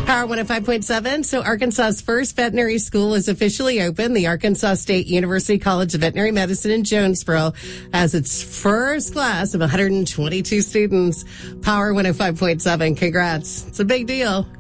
Power 105.7. So Arkansas's first veterinary school is officially open. The Arkansas State University College of Veterinary Medicine in Jonesboro has its first class of 122 students. Power 105.7. Congrats. It's a big deal.